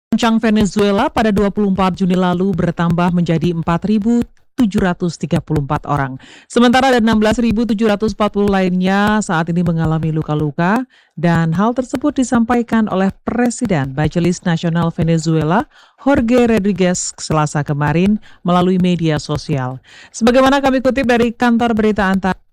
Kencang Venezuela pada 24 Juni lalu bertambah menjadi 4.734 orang. Sementara ada 16.740 lainnya saat ini mengalami luka-luka dan hal tersebut disampaikan oleh Presiden Majelis Nasional Venezuela, Jorge Rodriguez, Selasa kemarin melalui media sosial. Sebagaimana kami kutip dari kantor berita Antara